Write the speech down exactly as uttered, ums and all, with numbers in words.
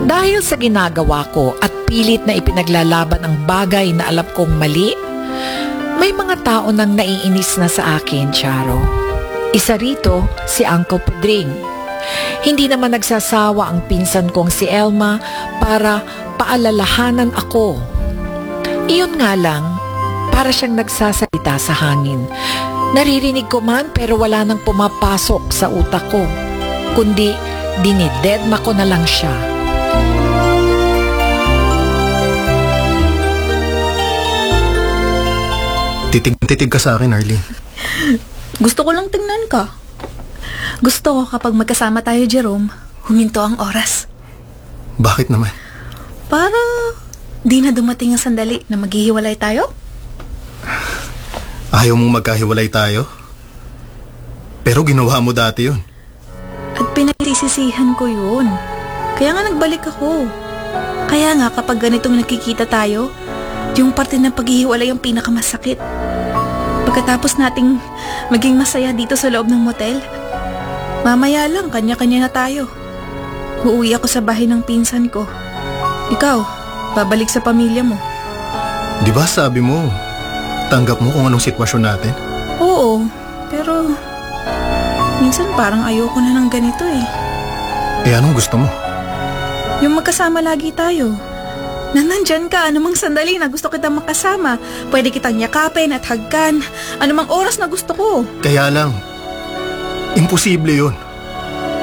Dahil sa ginagawa ko at pilit na ipinaglalaban ang bagay na alam kong mali, may mga tao nang naiinis na sa akin, Charo. Isa rito, si Uncle Pedring. Hindi naman nagsasawa ang pinsan kong si Elma para paalalahanan ako. Iyon nga lang, para siyang nagsasalita sa hangin. Naririnig ko man pero wala nang pumapasok sa utak ko, kundi dinidedma ko na lang siya. Titig-titig ka sa akin, Arlene. Gusto ko lang tingnan ka. Gusto ko kapag magkasama tayo, Jerome, huminto ang oras. Bakit naman? Para di na dumating ang sandali na maghihiwalay tayo. Ayaw mong magkahiwalay tayo? Pero ginawa mo dati yun. At pinagsisisihan ko yun. Kaya nga nagbalik ako. Kaya nga kapag ganitong nakikita tayo, yung parte ng paghihiwalay ang pinakamasakit. Pagkatapos nating maging masaya dito sa loob ng motel, mamaya lang kanya-kanya na tayo. Uuwi ako sa bahay ng pinsan ko. Ikaw, babalik sa pamilya mo. Di ba sabi mo, tanggap mo kung anong sitwasyon natin? Oo, pero minsan parang ayoko na ng ganito eh. Eh anong gusto mo? Yung magkasama lagi tayo. Na nandyan ka, anumang sandali na gusto kitang makasama. Pwede kitang yakapin at hagkan. Anumang oras na gusto ko. Kaya lang, imposible yun.